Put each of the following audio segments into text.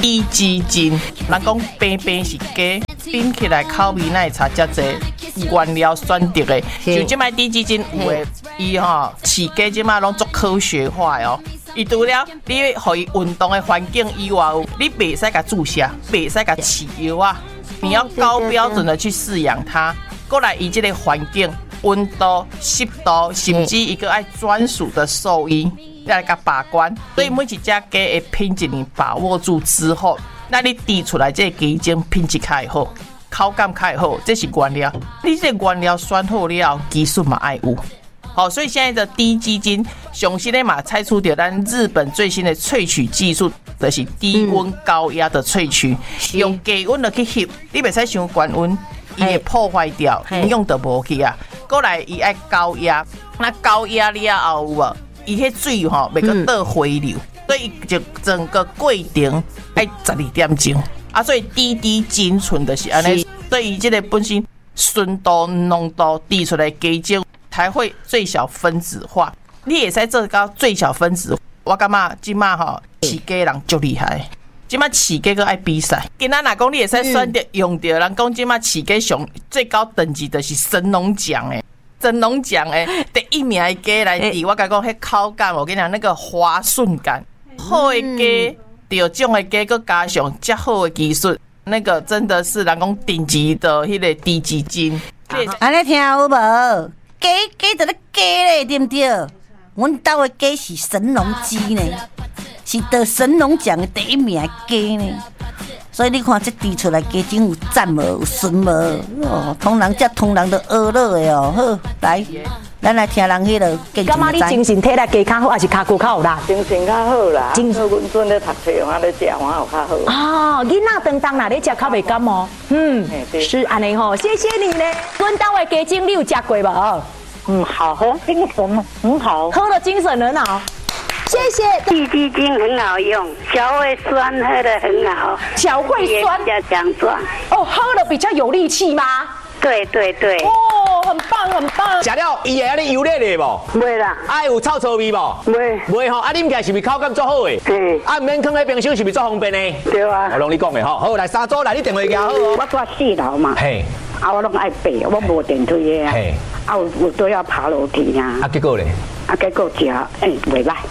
低基金，人讲平平是假，冰起来口味那会差遮济，原料选择的，像即摆低基金有的，伊吼饲鸡即摆拢做科学化哦。伊除了你互伊运动的环境以外，你袂使甲注射，袂使甲饲药啊，你要高标准的去饲养它。过来，伊这个环境、温度、湿度，甚至一个爱专属的兽医来甲把关。所以每一只鸡的品质你把握住之后，那你滴出来这个鸡精品质较会好，口感较会好，这是原料。你这个原料选好了，技术嘛爱有。好，所以现在的低基金，上新的嘛采出到咱日本最新的萃取技术，就是低温高压的萃取，用低温的去翕，你袂使伤高温。伊会破坏掉，营养就无去啊。过来，伊爱高压，那高压了后有无？伊迄水吼袂个倒回流，所以就整个过程爱12点钟啊。所以低精纯的是安尼，所以这个本身纯度、浓度滴出来鸡精才会最小分子化。你会使做到最小分子，我感觉即马吼饲鸡人足厉害。即马饲鸡个爱比赛，今仔若讲你会使选择用着，人讲即马饲鸡上最高等级的是神农奖诶，神农奖诶第一名的鸡来比，我甲讲迄口感，我跟你讲那个滑顺感，好的鸡，着种的鸡，搁加上较好的技术，那个真的是人讲顶级的迄个低基金。 安尼听有无？鸡就咧鸡咧，对不对？阮兜的鸡是神农鸡呢。是得神农奖的第一名的鸡呢，所以你看这滴出来鸡精有赞无，有纯无哦，通人才通人都学了的哦。好，来，咱来听人迄个见证。 感觉你精神体力加较好，还是骹骨较有力？ 精神较好啦，精神阮阵咧读册，我咧食，我有较好。 哦，囡仔当啦，你食较袂感冒。是安尼吼，谢谢你呢。阮兜的鸡精你有食过无？ 好，很精神，很好， 喝了精神很好。谢谢。 低基精很好用，小胃酸喝的很好， 小胃酸比较强壮。 哦，喝了比较有力气吗？ 对。 哦，很棒很棒。 食了伊会安尼油腻的无？ 袂啦。 爱有臭臭味无？袂吼。啊，啉起来是咪口感足好的？ 对。 啊，毋免放在冰箱是咪足方便的？ 对啊。 我拢你讲的吼。好，来三组来，你电话记好哦。 我住4楼嘛。嘿。啊，我拢爱爬，我无电梯的啊。嘿。啊，有都要爬楼梯啊。啊， 结果咧？ 啊，结果食袂歹。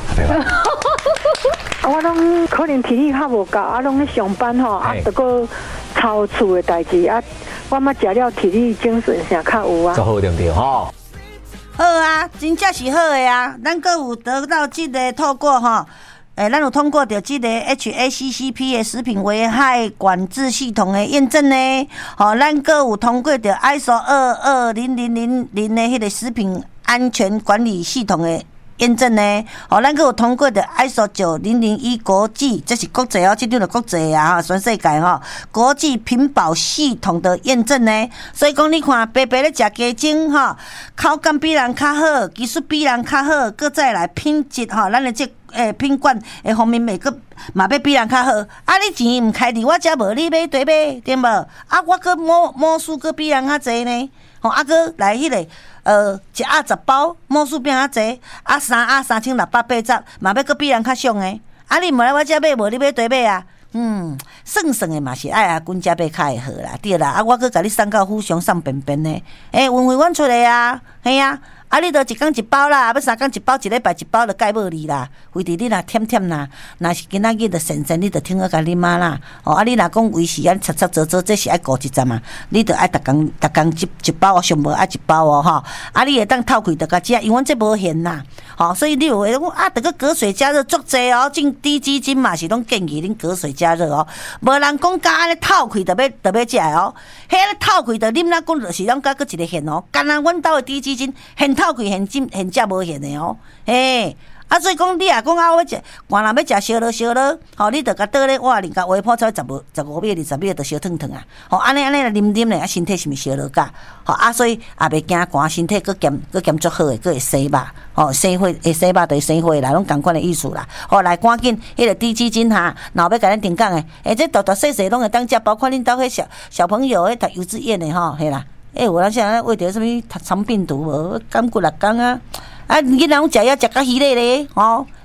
我拢可能体力较无够，啊，拢咧上班吼，啊，得个操厝的代志啊，我嘛食了体力精神啥较有啊。 做好对不对吼？ 好啊，真正是好的啊！咱阁有得到这个透过吼，咱有通过着这个 HACCP 的食品危害管制系统的验证呢。吼，咱阁有通过着 ISO 22000的迄个食品安全管理系统的验证呢，咱阁有通过的 ISO 9001国际，这是国际哦，这张就国际啊，全世界国际品保系统的验证呢。所以讲，你看白白咧食鸡精口感比人较好，技术比人较好，搁再来品质咱的这品管的方面，嘛要比人较好。啊，你钱唔开伫我遮无，你买对买对无？啊，我搁模数搁比人较济呢。啊，搁来迄个一盒10包，模数变较济，啊3盒3680，嘛要搁比人较俗诶。啊，你无来我遮买无，你买对买啊？算的嘛是爱啊，阮遮买较会好啦，对啦。啊，我搁甲你送到府上送便便呢。运费阮出的啊，嘿啊。啊，你都一工一包啦，要3工一包，一礼拜一包就解无你啦。为伫你若忝啦，若是今仔日就神，你就听好甲你妈啦。啊，你若讲维持安擦做，这是爱顾一阵嘛。你就爱逐工一包哦，上无爱一包哦，啊，你会当透开就甲食，因为阮这无限啦。所以你有会讲啊，得个隔水加热足济哦，进低基金嘛是拢建议恁隔水加热哦。无人讲甲安尼透开就要食哦，迄个透开就啉啦，讲就是拢甲佫一个限哦。干那阮兜的低基金限透开限食无限的哦，所以讲你也讲啊，我食，原来要食烧落，你着甲倒咧碗里，甲微波才15秒、20秒就烧烫烫啊，安尼来啉咧，身体是毋是烧落甲？所以也袂惊寒，身体佫减足好诶，佫会洗肉，洗血会洗肉就洗血啦，拢同款的意思啦。来赶紧，迄个低基金若要甲咱定讲诶，这大细细拢会当食，包括恁兜迄小朋友读幼稚园诶嘿啦。有人现在为着什么肠病毒无？感骨6天啊！啊，囡仔拢食要食甲稀咧咧，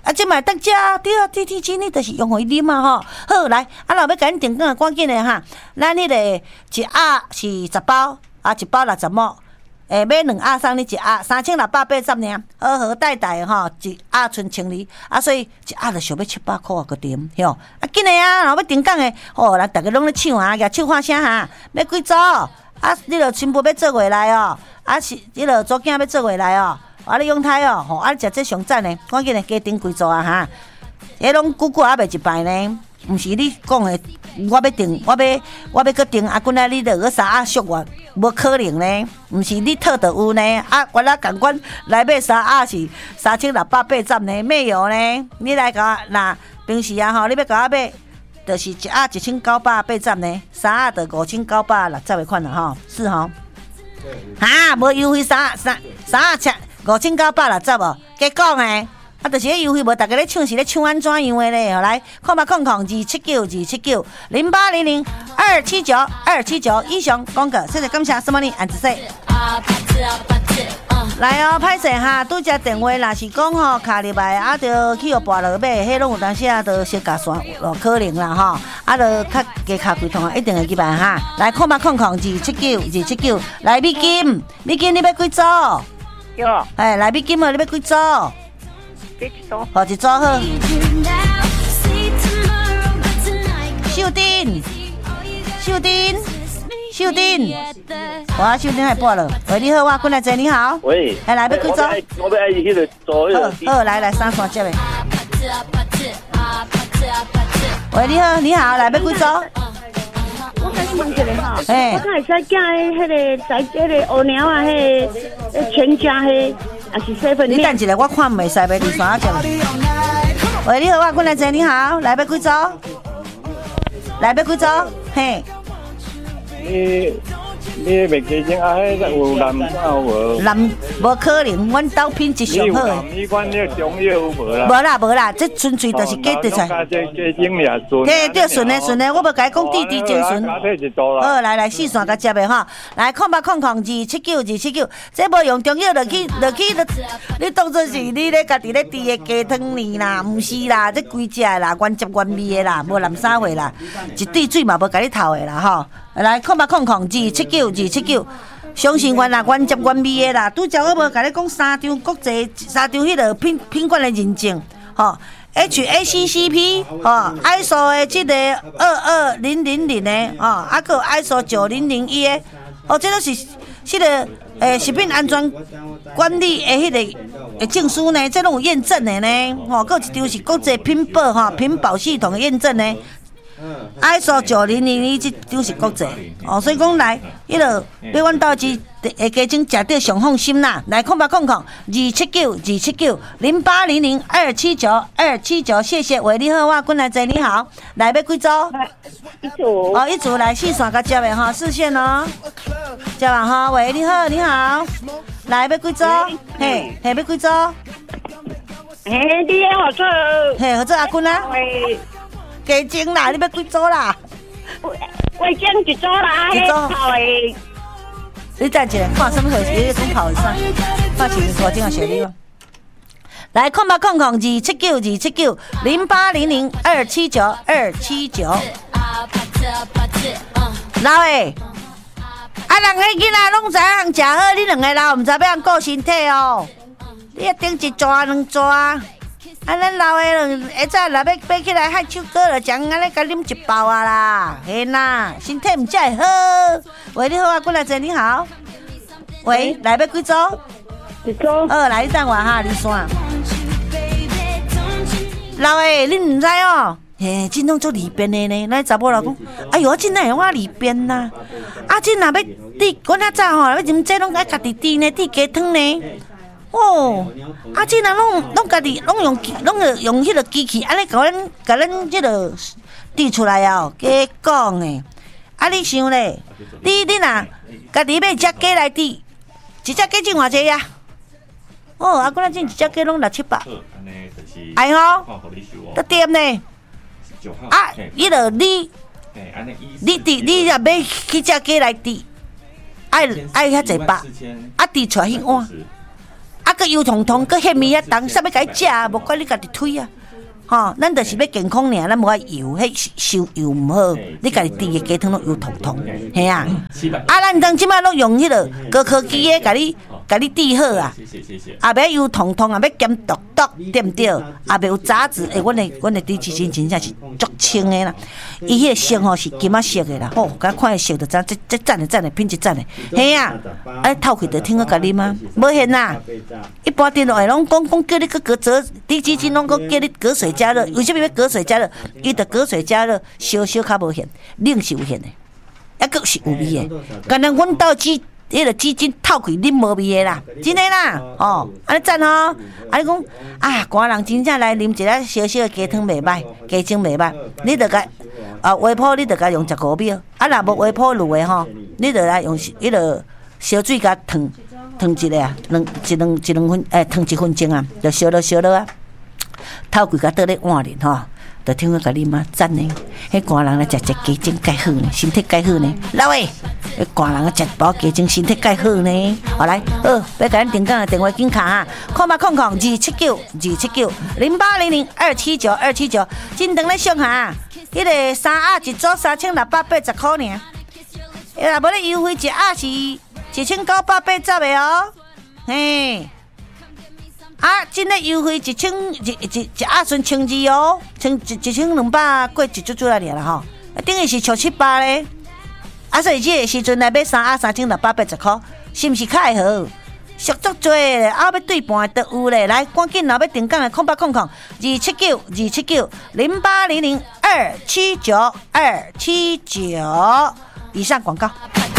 啊，即摆当食对啊，天气你就是用互伊啉啊吼。好来，啊，若要甲恁订购，赶紧的哈。咱迄个一盒是10包，啊，一包60毛。买2盒送你一盒，3680尔，好好带的吼，一盒剩1000啊，所以一盒就想要700块啊，个点，吼，啊，紧的啊，若要订购的，哦，咱大家拢咧抢啊，举手喊声哈，要几组？啊，你著新妇要做回来哦，啊是，你著祖囝要做回来哦，啊，你用胎哦，吼，啊，食这上赞的，赶紧的加订几组啊哈，迄拢久久还袂一摆呢。毋是你讲的，我要订，我要搁订，啊，滚来你著搁3盒俗我，无可能呢。毋是你套就有呢，啊，原来共款来买3盒是3680呢，没有呢。你来甲我，若平时啊吼，你要甲我买，就是一盒1980呢，3盒就5960的款啦吼，是吼。哈，无优惠3盒切5960无，加讲诶。啊，就是迄优惠无，大家咧抢是咧抢安怎样的咧？来，0800279279，0800279279，以上广告，谢谢感谢，什么呢？安子说。来哦，歹势哈，拄只电话若是讲吼卡入来，啊，着去互拨落买，迄拢有当时啊，着小加算可能啦吼，啊，着较加卡几通啊，一定会入来哈。来，0800279279，来美金你要几组？ 有。 哎，来美金哦，你要几组？ 一组， 好一组好。秀丁，哇，秀丁还拨了。喂，你好，我滚来坐，你好。 喂， 来要几组？ 我要爱迄个做迄个。好，来3三接的。喂，你好，来要几组？ 我甲你问一下哈， 哎， 我会使寄迄个在迄个乌鸟啊，迄全家迄。是7-Eleven。 你等一下，我看袂使买2、3啊，喂，你好，我滚来坐，你好，来要几组？嘿。 你袂记清啊？迄有蓝有无？ 蓝无可能，阮兜品质上好诶。 你管你中药有无啦？ 无啦，这纯粹就是假的出。嘿，对，顺的，我要甲你讲滴精纯。好，来4线甲接的吼，来0800279279，这无用中药落去，你当作是你咧家己咧滴的鸡汤呢啦，毋是啦，这规只的啦，原汁原味的啦，无蓝啥货啦，一滴水嘛无甲你透的啦吼。来0800279279，相信原啦，原汁原味的啦。拄则我无甲你讲3张国际3张迄个品管的认证，吼 ，HACCP， 吼 ，ISO 的即个22000的，吼，啊个 ISO 9001的，哦，这都是迄个食品安全管理的迄个证书呢，这拢有验证的呢，吼，还有一张是国际品保吼品保系统的验证呢。ISO 9001这张是国际哦，所以讲来，迄个买阮兜鸡会加种食着上放心啦。来0800279279，谢谢。喂，你好，我滚来坐，你好，来要几组？ 一组。 哦，一组来4线甲接的哈，视线哦，接完哈。喂，你好，来要几组？嘿，要几组？ 嘿，你好做。 嘿，合作阿君啊。加精啦，你要几组啦？ 味精一组啦， 一组。你等一下，看什么回事？你讲泡会啥？看是多精啊，写你个。来0800279279，0800279279。老诶，啊，人个囡仔拢知影食好，你两个老唔知要人顾身体哦。你一顶一抓2抓。啊，咱老的下早若要爬起来海手哥了，将安尼甲啉1包啊啦，嘿啦，身体唔才会好。喂，你好啊，过来坐，你好。喂，来要几组？ 一组。 来你等我哈，你线。老的，你唔知哦？嘿，真拢做里边的呢。咱查某人讲，哎呦，我真会用啊里边呐。啊，真若要滴，我较早吼，要啉这拢爱家己滴呢，滴鸡汤呢。哦，啊，这人拢家己拢用迄个机器，安尼甲咱迄个滴出来哦，加讲诶。啊，你想咧，你若家己买只鸡来滴，一只鸡挣偌济呀？哦，啊，我咱挣一只鸡拢600-700。哎吼，得点呢？啊，迄个你若买去只鸡来滴，爱遐济百，啊滴出来迄碗。啊， 个油彤彤，个咸味啊重，啥物甲伊食啊？无管你家己推啊！吼，咱就是要健康尔，咱无爱油，迄烧油毋好。你家己煮的鸡汤拢油彤彤，系啊。咱当即摆拢用迄个高科技的，甲你煮好啊。也袂油彤彤，也袂咸笃笃，对毋对？也袂有杂质。阮的猪蹄筋真正是足清的啦。伊迄个色吼是金仔色的啦，吼，甲看伊色就知，这赞的，品质赞的，嘿啊。透气就听我甲啉啊，无现啦。一般电话拢讲叫你去隔热，猪蹄筋拢讲叫你隔水加热，为什么要隔水加热？伊着隔水加热，烧较无现，冷是有现的，抑佫是有味的。干那阮兜迄个鸡精透气啉无味的啦，真的啦，哦，安尼赞哦。你讲寒人真正来啉一个小小的鸡汤袂歹，鸡精袂歹，你着甲微波，你着甲用15秒。若无微波炉的吼，你着来用迄个烧水甲烫一个啊，两分烫1分钟啊，就烧落啊。透气甲倒咧碗里吼，就听我甲你妈赞呢。迄寒人来食鸡精介好呢，身体介好呢。老魏，迄寒人食包鸡精，身体介好呢。好来，要甲咱定岗的电话紧卡哈，0800-279-279，0800-279-279。真长咧上下，迄个3鸭一组3680块尔。若无咧优惠，一鸭是1980的哦，嘿。真诶优惠一鸭剩1200哦，1200过一足来啦吼，等于是700咧。所以这个时阵来买3鸭3680块，是毋是较会好？俗足多咧，要对半都有咧。来，赶紧若要订购的0800-279-279，0800-279-279。以上广告。